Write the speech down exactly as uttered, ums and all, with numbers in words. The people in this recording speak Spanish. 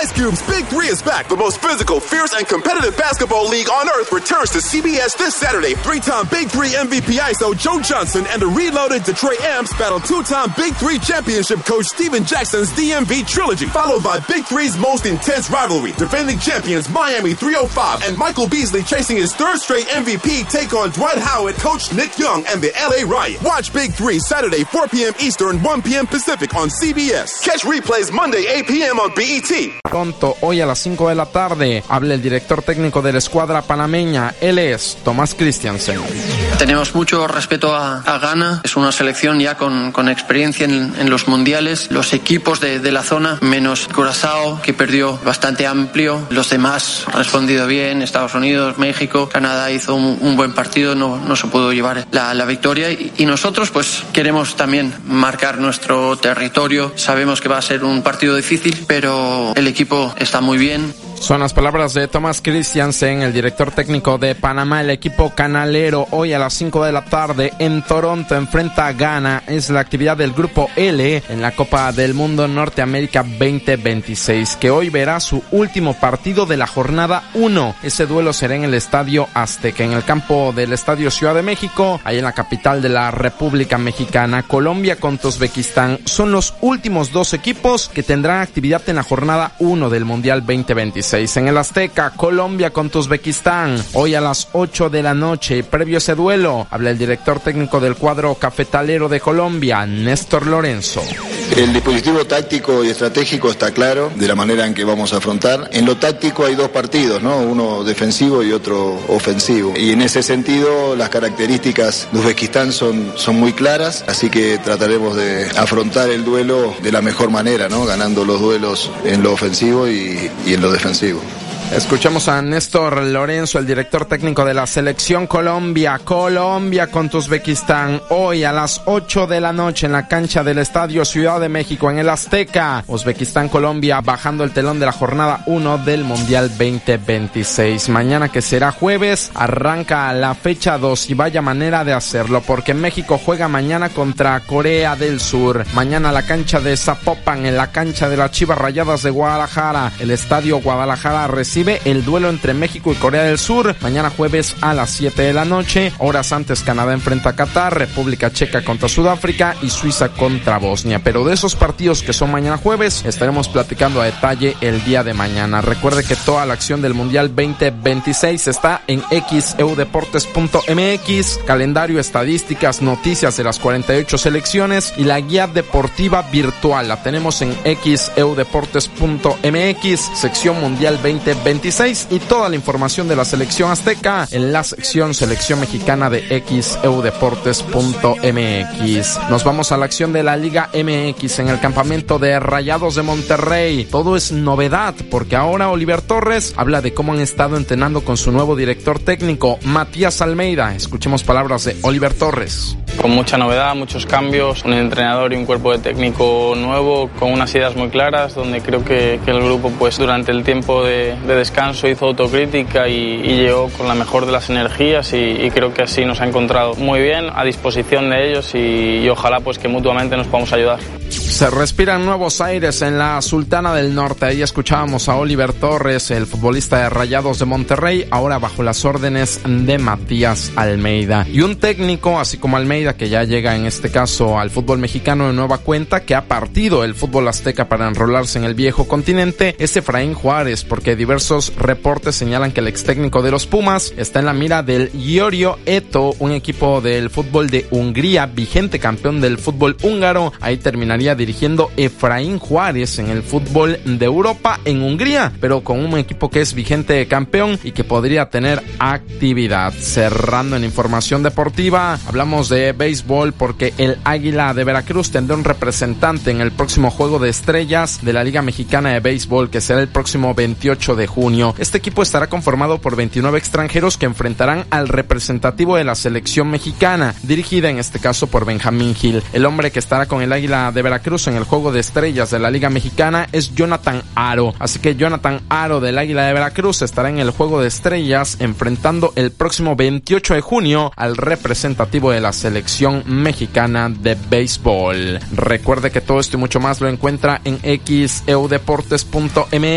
Ice Cube's Big Three is back. The most physical, fierce, and competitive basketball league on earth returns to C B S this Saturday. Three-time Big Three M V P I S O Joe Johnson and the reloaded Detroit Amps battle two-time Big Three championship coach Steven Jackson's D M V trilogy, followed by Big Three's most intense rivalry. Defending champions Miami three oh five and Michael Beasley chasing his third straight M V P take on Dwight Howard, coach Nick Young, and the L A Riot. Watch Big Three Saturday four p.m. Eastern, one p.m. Pacific on C B S. Catch replays Monday eight p.m. on B E T. Pronto, hoy a las cinco de la tarde, habla el director técnico de la escuadra panameña. Él es Thomas Christiansen. Tenemos mucho respeto a, a Ghana. Es una selección ya con, con experiencia en, en los mundiales. Los equipos de, de la zona, menos Curazao, que perdió bastante amplio. Los demás han respondido bien. Estados Unidos, México, Canadá hizo un, un buen partido. No, no se pudo llevar la, la victoria. Y, y nosotros pues queremos también marcar nuestro territorio. Sabemos que va a ser un partido difícil, pero el equipo está muy bien. Son las palabras de Thomas Christiansen, el director técnico de Panamá. El equipo canalero hoy a las cinco de la tarde en Toronto enfrenta a Ghana. Es la actividad del Grupo L en la Copa del Mundo Norteamérica veinte veintiséis, que hoy verá su último partido de la jornada uno. Ese duelo será en el Estadio Azteca, en el campo del Estadio Ciudad de México, ahí en la capital de la República Mexicana. Colombia contra Uzbekistán son los últimos dos equipos que tendrán actividad en la jornada uno del Mundial veinte veintiséis. En el Azteca, Colombia contra Uzbekistán, hoy a las ocho de la noche. Previo a ese duelo, habla el director técnico del cuadro cafetalero de Colombia, Néstor Lorenzo. El dispositivo táctico y estratégico está claro de la manera en que vamos a afrontar. En lo táctico hay dos partidos, ¿no? Uno defensivo y otro ofensivo. Y en ese sentido, las características de Uzbekistán son, son muy claras, así que trataremos de afrontar el duelo de la mejor manera, ¿no? Ganando los duelos en lo ofensivo y, y en lo defensivo. Escuchamos a Néstor Lorenzo, el director técnico de la selección Colombia. Colombia contra Uzbekistán, hoy a las ocho de la noche en la cancha del Estadio Ciudad de México, en el Azteca. Uzbekistán-Colombia bajando el telón de la jornada uno del Mundial veinte veintiséis. Mañana, que será jueves, arranca la fecha dos y vaya manera de hacerlo, porque México juega mañana contra Corea del Sur. Mañana la cancha de Zapopan, en la cancha de las Chivas Rayadas de Guadalajara. El Estadio Guadalajara recibe el duelo entre México y Corea del Sur. Mañana jueves a las siete de la noche. Horas antes, Canadá enfrenta a Qatar, República Checa contra Sudáfrica y Suiza contra Bosnia. Pero de esos partidos que son mañana jueves, estaremos platicando a detalle el día de mañana. Recuerde que toda la acción del Mundial veinte veintiséis está en x e u deportes punto m x. Calendario, estadísticas, noticias de las cuarenta y ocho selecciones y la guía deportiva virtual. La tenemos en x e u deportes punto m x, sección Mundial veinte veintiséis, y toda la información de la selección azteca en la sección Selección Mexicana de x e u deportes punto m x. Nos vamos a la acción de la Liga M X en el campamento de Rayados de Monterrey. Todo es novedad, porque ahora Oliver Torres habla de cómo han estado entrenando con su nuevo director técnico, Matías Almeida. Escuchemos palabras de Oliver Torres. Con mucha novedad, muchos cambios, un entrenador y un cuerpo de técnico nuevo, con unas ideas muy claras, donde creo que, que el grupo pues durante el tiempo de, de descanso hizo autocrítica y, y llegó con la mejor de las energías, y, y creo que así nos ha encontrado muy bien, a disposición de ellos, y, y ojalá pues que mutuamente nos podamos ayudar. Se respiran nuevos aires en la Sultana del Norte. Ahí escuchábamos a Oliver Torres, el futbolista de Rayados de Monterrey, ahora bajo las órdenes de Matías Almeida. Y un técnico, así como Almeida, que ya llega en este caso al fútbol mexicano de nueva cuenta, que ha partido el fútbol azteca para enrolarse en el viejo continente, es Efraín Juárez, porque diversos reportes señalan que el ex técnico de los Pumas está en la mira del Yorio Eto, un equipo del fútbol de Hungría, vigente campeón del fútbol húngaro. Ahí terminaría dirigiendo Efraín Juárez en el fútbol de Europa, en Hungría, pero con un equipo que es vigente campeón y que podría tener actividad. Cerrando en información deportiva, hablamos de béisbol, porque el Águila de Veracruz tendrá un representante en el próximo Juego de Estrellas de la Liga Mexicana de Béisbol, que será el próximo veintiocho de junio. Este equipo estará conformado por veintinueve extranjeros que enfrentarán al representativo de la selección mexicana, dirigida en este caso por Benjamín Gil. El hombre que estará con el Águila de Veracruz en el Juego de Estrellas de la Liga Mexicana es Jonathan Aro. Así que Jonathan Aro del Águila de Veracruz estará en el Juego de Estrellas enfrentando el próximo veintiocho de junio al representativo de la selección mexicana de béisbol. Recuerde que todo esto y mucho más lo encuentra en x e u deportes punto m x.